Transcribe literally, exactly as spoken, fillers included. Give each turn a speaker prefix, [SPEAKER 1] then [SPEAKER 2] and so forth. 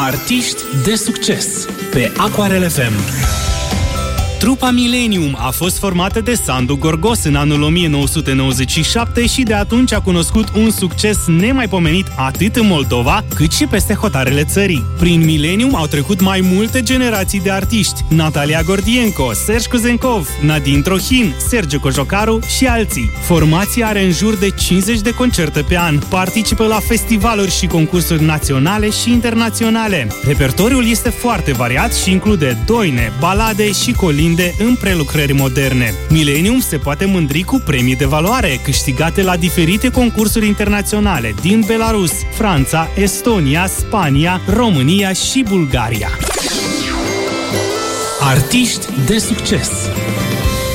[SPEAKER 1] Artiști de succes pe Aquarel F M. Trupa Millennium a fost formată de Sandu Gorgos în anul o mie nouă sute nouăzeci și șapte și de atunci a cunoscut un succes nemaipomenit atât în Moldova, cât și peste hotarele țării. Prin Millennium au trecut mai multe generații de artiști: Natalia Gordienko, Serge Kuzenkov, Nadine Trohin, Sergiu Cojocaru și alții. Formația are în jur de cincizeci de concerte pe an, participă la festivaluri și concursuri naționale și internaționale. Repertoriul este foarte variat și include doine, balade și colinde în prelucrări moderne. Millennium se poate mândri cu premii de valoare câștigate la diferite concursuri internaționale din Belarus, Franța, Estonia, Spania, România și Bulgaria. Artiști de succes